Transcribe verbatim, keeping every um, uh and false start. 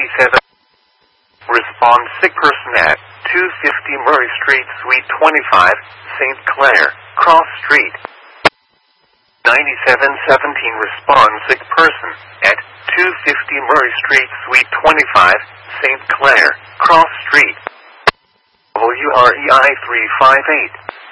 ninety-seven. Respond sick person at two fifty Murray Street, Suite twenty-five, Saint Clair, Cross Street. ninety-seven seventeen. Respond sick person at two fifty Murray Street, Suite twenty-five, Saint Clair, Cross Street. W R E I three five eight.